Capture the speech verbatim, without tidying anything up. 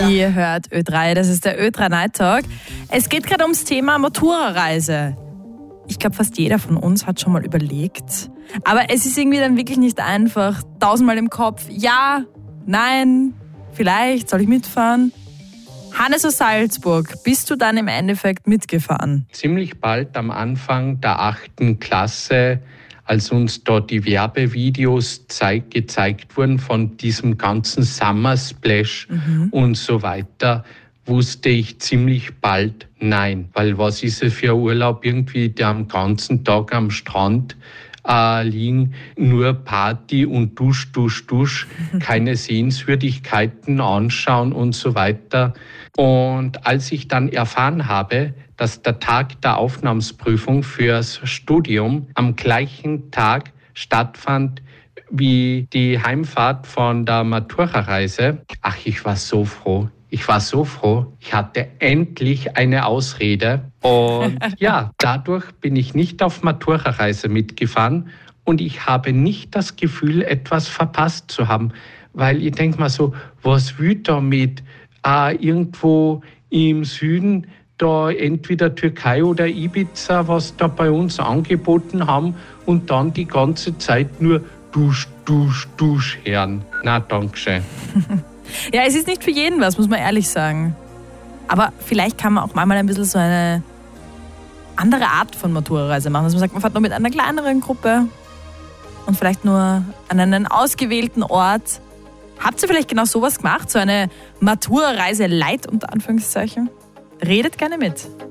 Ihr hört Ö drei, das ist der Ö drei Night Talk. Es geht gerade ums Thema Matura-Reise. Ich glaube, fast jeder von uns hat schon mal überlegt. Aber es ist irgendwie dann wirklich nicht einfach. Tausendmal im Kopf, ja, nein, vielleicht, soll ich mitfahren? Hannes aus Salzburg, bist du dann im Endeffekt mitgefahren? Ziemlich bald am Anfang der achten Klasse, als uns dort die Werbevideos zeig, gezeigt wurden von diesem ganzen Summer Splash mhm. und so weiter, wusste ich ziemlich bald nein. Weil was ist es für ein Urlaub irgendwie, der am ganzen Tag am Strand äh, liegen, nur Party und Dusch, Dusch, Dusch, keine Sehenswürdigkeiten anschauen und so weiter. Und als ich dann erfahren habe, dass der Tag der Aufnahmeprüfung fürs Studium am gleichen Tag stattfand wie die Heimfahrt von der Matura-Reise, ach, ich war so froh. Ich war so froh. Ich hatte endlich eine Ausrede. Und ja, dadurch bin ich nicht auf Matura-Reise mitgefahren und ich habe nicht das Gefühl, etwas verpasst zu haben. Weil ich denke mal so, was will da mit äh, irgendwo im Süden da entweder Türkei oder Ibiza, was da bei uns angeboten haben und dann die ganze Zeit nur Dusch, Dusch, Dusch hören. Na, dankeschön. Ja, es ist nicht für jeden was, muss man ehrlich sagen. Aber vielleicht kann man auch manchmal ein bisschen so eine andere Art von Matura-Reise machen. Also man sagt, man fährt nur mit einer kleineren Gruppe und vielleicht nur an einen ausgewählten Ort. Habt ihr vielleicht genau sowas gemacht? So eine Matura-Reise light unter Anführungszeichen? Redet gerne mit.